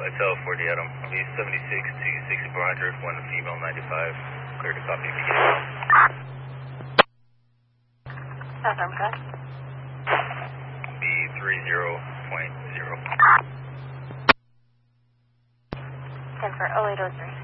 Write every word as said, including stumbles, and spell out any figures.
Vitel forty Adam. I'll be seventy-six to sixty-four hundred, one female ninety-five. Clear to copy beginning. Confirm cut. Be three zero point zero. ten for oh eight oh three.